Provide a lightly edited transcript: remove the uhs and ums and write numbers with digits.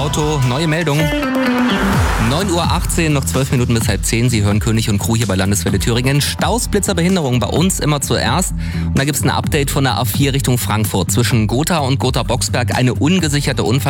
Auto. Neue Meldung. 9:18 Uhr, noch 12 Minuten bis 9:30. Sie hören König und Crew hier bei Landeswelle Thüringen. Staus, Blitzer, Behinderung bei uns immer zuerst. Und da gibt es ein Update von der A4 Richtung Frankfurt. Zwischen Gotha und Gotha-Boxberg eine ungesicherte Unfall.